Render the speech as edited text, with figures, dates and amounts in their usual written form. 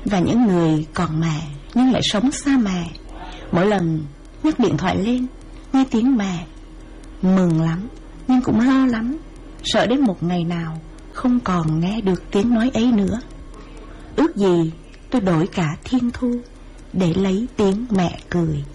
Và những người còn mẹ nhưng lại sống xa mẹ, mỗi lần nhấc điện thoại lên nghe tiếng mẹ, mừng lắm nhưng cũng lo lắm, sợ đến một ngày nào không còn nghe được tiếng nói ấy nữa. Ước gì tôi đổi cả thiên thu để lấy tiếng mẹ cười.